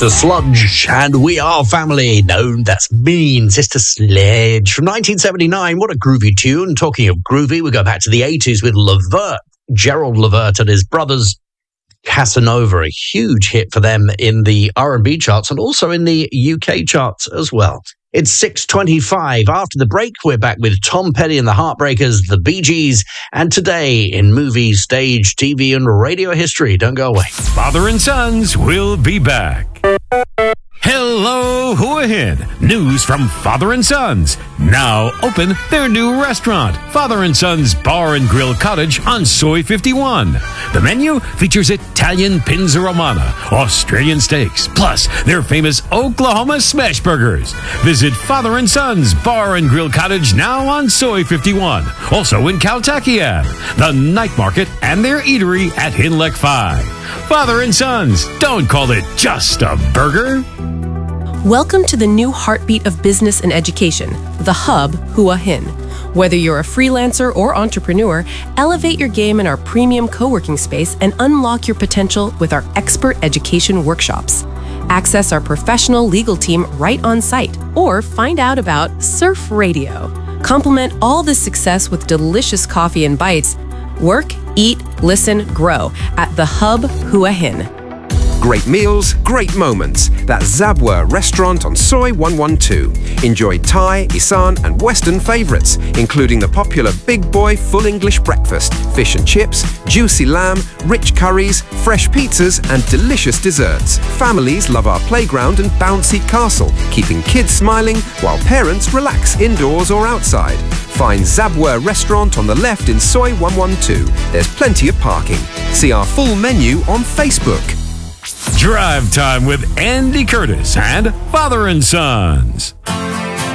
Sister Sludge and We Are Family. No, that's mean. Sister Sledge from 1979. What a groovy tune. Talking of groovy, we go back to the 80s with Levert, Gerald Levert and his brothers Casanova, a huge hit for them in the R&B charts and also in the UK charts as well. It's 6:25. After the break, we're back with Tom Petty and the Heartbreakers, the Bee Gees, and today in movie, stage, TV, and radio history. Don't go away. Father and Sons will be back. Hello, Hua Hin. News from Father and Sons. Now open their new restaurant, Father and Sons Bar and Grill Cottage on Soy 51. The menu features Italian Pinza Romana, Australian steaks, plus their famous Oklahoma smash burgers. Visit Father and Sons Bar and Grill Cottage now on Soy 51. Also in Kaltakian, the night market, and their eatery at Hinlek 5. Father and Sons, don't call it just a burger. Welcome to the new heartbeat of business and education, the Hub Hua Hin. Whether you're a freelancer or entrepreneur, elevate your game in our premium co-working space and unlock your potential with our expert education workshops. Access our professional legal team right on site or find out about Surf Radio. Complement all this success with delicious coffee and bites. Work, eat, listen, grow at the Hub Hua Hin. Great meals, great moments. That's Zabwa Restaurant on Soy 112. Enjoy Thai, Isan and Western favorites, including the popular Big Boy Full English Breakfast, fish and chips, juicy lamb, rich curries, fresh pizzas and delicious desserts. Families love our playground and bouncy castle, keeping kids smiling while parents relax indoors or outside. Find Zabwa Restaurant on the left in Soy 112. There's plenty of parking. See our full menu on Facebook. Drive Time with Andy Curtis and Father and Sons.